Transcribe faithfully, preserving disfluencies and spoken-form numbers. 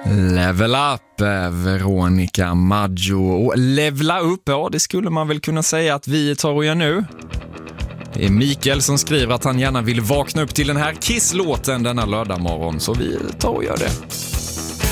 Level up, Veronica Maggio. Och levla upp, ja det skulle man väl kunna säga att vi tar och gör nu. Det är Mikael som skriver att han gärna vill vakna upp till den här Kiss-låten denna lördag morgon, så vi tar och gör det.